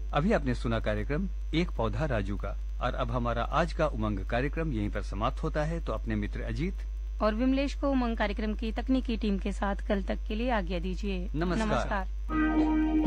अभी आपने सुना कार्यक्रम एक पौधा राजू का। और अब हमारा आज का उमंग कार्यक्रम यहीं पर समाप्त होता है। तो अपने मित्र अजीत और विमलेश को उमंग कार्यक्रम की तकनीकी टीम के साथ कल तक के लिए आज्ञा दीजिए। नमस्कार। नमस्कार।